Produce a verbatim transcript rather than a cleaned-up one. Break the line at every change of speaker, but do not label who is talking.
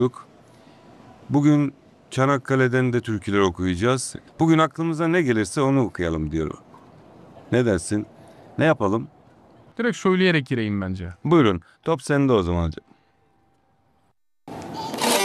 Yok. Bugün Çanakkale'den de türküler okuyacağız. Bugün aklımıza ne gelirse onu okuyalım diyorum. Ne dersin? Ne yapalım?
Direkt söyleyerek gireyim bence.
Buyurun. Top sende o zaman.